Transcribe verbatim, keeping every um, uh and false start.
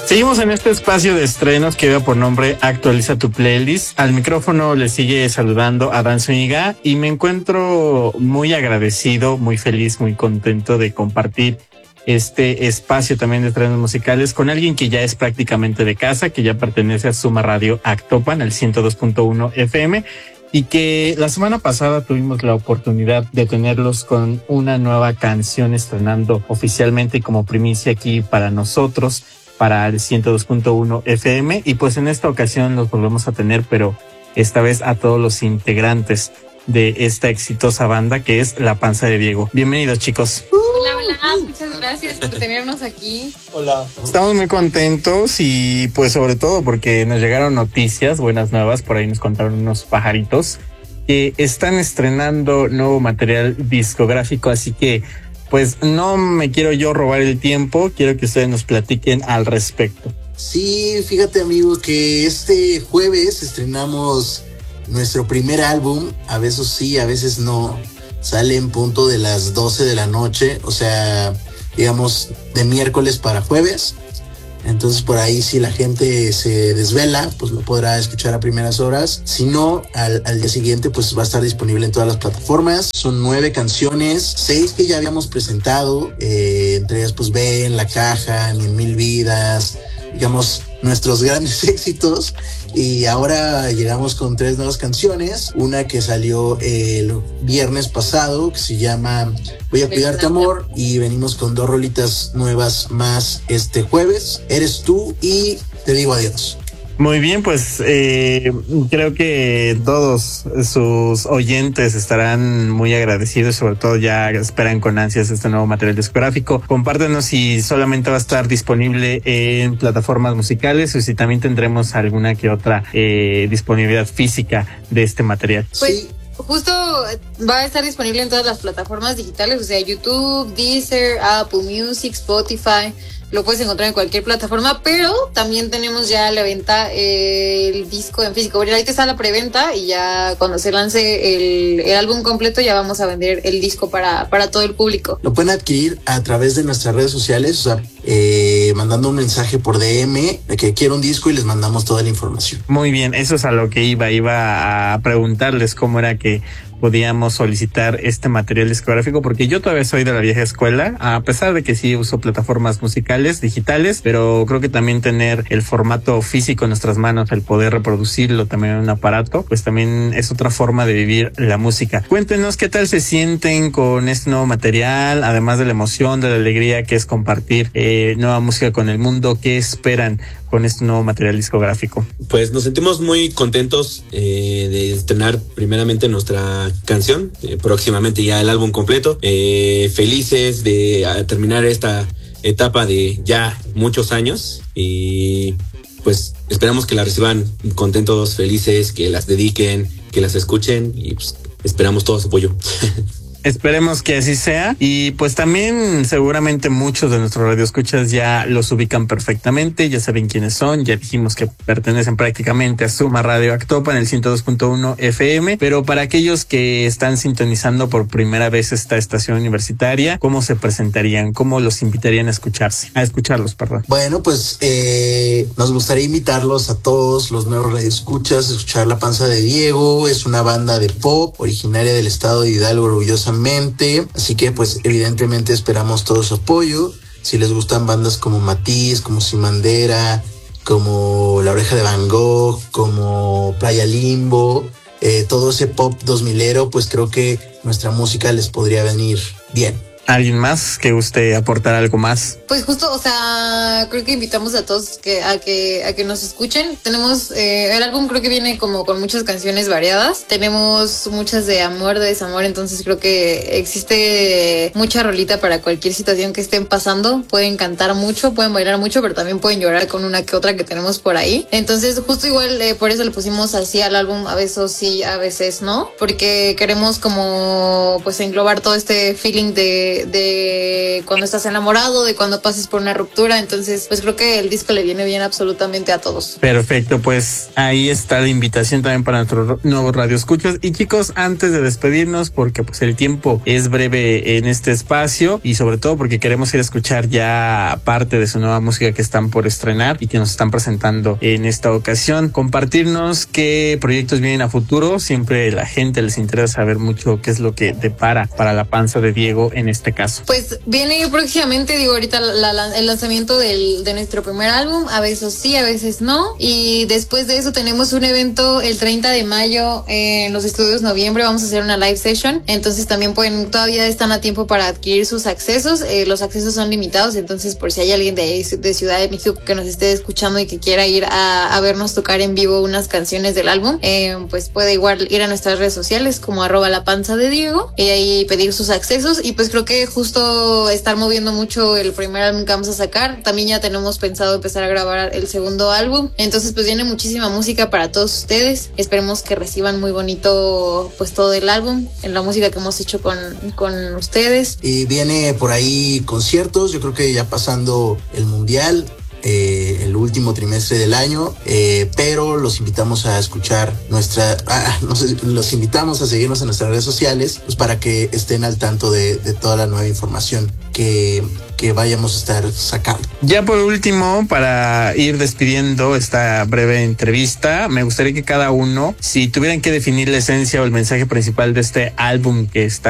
Seguimos en este espacio de estrenos que lleva por nombre Actualiza tu Playlist. Al micrófono le sigue saludando Adán Zúñiga y me encuentro muy agradecido, muy feliz, muy contento de compartir este espacio también de estrenos musicales con alguien que ya es prácticamente de casa, que ya pertenece a Suma Radio Actopan, al ciento dos punto uno F M, y que la semana pasada tuvimos la oportunidad de tenerlos con una nueva canción estrenando oficialmente y como primicia aquí para nosotros, para el ciento dos punto uno F M, y pues en esta ocasión los volvemos a tener, pero esta vez a todos los integrantes de esta exitosa banda que es La Panza de Diego. Bienvenidos, chicos. Hola, hola, muchas gracias por tenernos aquí. Hola. Estamos muy contentos y pues sobre todo porque nos llegaron noticias, buenas nuevas, por ahí nos contaron unos pajaritos que están estrenando nuevo material discográfico, así que pues no me quiero yo robar el tiempo, quiero que ustedes nos platiquen al respecto. Sí, fíjate amigo que este jueves estrenamos nuestro primer álbum, a veces sí, a veces no, sale en punto de las doce de la noche, o sea, digamos de miércoles para jueves. Entonces por ahí si la gente se desvela, pues lo podrá escuchar a primeras horas. Si no, al, al día siguiente pues va a estar disponible en todas las plataformas. Son nueve canciones, seis que ya habíamos presentado, eh, entre ellas pues Ven, La Caja, Ni en Mil Vidas, digamos nuestros grandes éxitos. Y ahora llegamos con tres nuevas canciones, una que salió el viernes pasado que se llama Voy a Cuidarte Amor, y venimos con dos rolitas nuevas más este jueves, Eres Tú y Te Digo Adiós. Muy bien, pues eh, creo que todos sus oyentes estarán muy agradecidos, sobre todo ya esperan con ansias este nuevo material discográfico. Compártenos si solamente va a estar disponible en plataformas musicales o si también tendremos alguna que otra eh, disponibilidad física de este material. Pues justo va a estar disponible en todas las plataformas digitales, o sea, YouTube, Deezer, Apple Music, Spotify. Lo puedes encontrar en cualquier plataforma, pero también tenemos ya a la venta el disco en físico. Bueno, ahorita está la preventa y ya cuando se lance el, el álbum completo ya vamos a vender el disco para, para todo el público. Lo pueden adquirir a través de nuestras redes sociales, o sea, eh, mandando un mensaje por D M de que quiero un disco y les mandamos toda la información. Muy bien, eso es a lo que iba, iba a preguntarles cómo era que podíamos solicitar este material discográfico, porque yo todavía soy de la vieja escuela, a pesar de que sí uso plataformas musicales, digitales, pero creo que también tener el formato físico en nuestras manos, el poder reproducirlo también en un aparato, pues también es otra forma de vivir la música. Cuéntenos qué tal se sienten con este nuevo material, además de la emoción, de la alegría que es compartir eh, nueva música con el mundo. ¿Qué esperan con este nuevo material discográfico? Pues nos sentimos muy contentos eh, de estrenar primeramente nuestra canción, eh, próximamente ya el álbum completo, eh, felices de uh, terminar esta etapa de ya muchos años y pues esperamos que la reciban contentos, felices, que las dediquen, que las escuchen y pues esperamos todo su apoyo. Esperemos que así sea. Y pues también seguramente muchos de nuestros radioescuchas ya los ubican perfectamente, ya saben quiénes son, ya dijimos que pertenecen prácticamente a Suma Radio Actopan en el ciento dos punto uno F M, pero para aquellos que están sintonizando por primera vez esta estación universitaria, ¿cómo se presentarían? ¿Cómo los invitarían a escucharse? A escucharlos, perdón. Bueno, pues eh, nos gustaría invitarlos a todos los nuevos radioescuchas a escuchar La Panza de Diego. Es una banda de pop originaria del estado de Hidalgo, orgullosa. Así que pues evidentemente esperamos todo su apoyo. Si les gustan bandas como Matiz, como Simandera, como La Oreja de Van Gogh, como Playa Limbo, eh, todo ese pop dos milero, pues creo que nuestra música les podría venir bien. ¿Alguien más que guste aportar algo más? Pues justo, o sea, creo que invitamos a todos que a que a que nos escuchen. Tenemos eh, el álbum, creo que viene como con muchas canciones variadas. Tenemos muchas de amor, de desamor, entonces creo que existe mucha rolita para cualquier situación que estén pasando. Pueden cantar mucho, pueden bailar mucho, pero también pueden llorar con una que otra que tenemos por ahí. Entonces justo igual eh, por eso le pusimos así al álbum, a veces sí, a veces no, porque queremos como pues englobar todo este feeling de de, de cuando estás enamorado, de cuando pasas por una ruptura. Entonces, pues creo que el disco le viene bien absolutamente a todos. Perfecto, pues ahí está la invitación también para nuestros nuevos radioescuchas. Y chicos, antes de despedirnos, porque pues el tiempo es breve en este espacio y sobre todo porque queremos ir a escuchar ya parte de su nueva música que están por estrenar y que nos están presentando en esta ocasión, compartirnos qué proyectos vienen a futuro. Siempre la gente les interesa saber mucho qué es lo que depara para La Panza de Diego en este caso. Pues viene próximamente, digo, ahorita la, la, el lanzamiento del, de nuestro primer álbum, a veces sí, a veces no, y después de eso tenemos un evento el treinta de mayo en los estudios Noviembre. Vamos a hacer una live session, entonces también pueden, todavía están a tiempo para adquirir sus accesos. Eh, los accesos son limitados, entonces por si hay alguien de, de Ciudad de México que nos esté escuchando y que quiera ir a, a vernos tocar en vivo unas canciones del álbum, eh, pues puede igual ir a nuestras redes sociales como arroba La Panza de Diego y ahí pedir sus accesos. Y pues creo que justo estar moviendo mucho el primer álbum que vamos a sacar. También ya tenemos pensado empezar a grabar el segundo álbum, entonces pues viene muchísima música para todos ustedes. Esperemos que reciban muy bonito pues todo el álbum, en la música que hemos hecho con, con ustedes. Y viene por ahí conciertos, yo creo que ya pasando el mundial, eh, el último trimestre del año, eh, pero los invitamos a escuchar nuestra, ah, no sé, los invitamos a seguirnos en nuestras redes sociales, pues para que estén al tanto de, de toda la nueva información que, que vayamos a estar sacando. Ya por último, para ir despidiendo esta breve entrevista, me gustaría que cada uno, si tuvieran que definir la esencia o el mensaje principal de este álbum que está